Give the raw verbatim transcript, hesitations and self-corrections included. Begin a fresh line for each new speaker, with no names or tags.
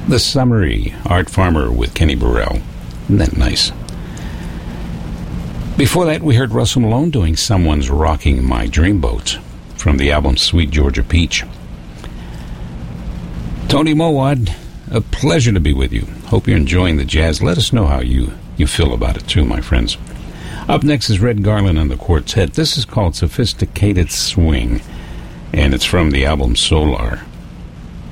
The Summary, Art Farmer with Kenny Burrell. Isn't that nice? Before that, we heard Russell Malone doing Someone's Rocking My Dreamboat from the album Sweet Georgia Peach. Tony Mowad, a pleasure to be with you. Hope you're enjoying the jazz. Let us know how you, you feel about it too, my friends. Up next is Red Garland and the Quartet. This is called Sophisticated Swing, and it's from the album Solar.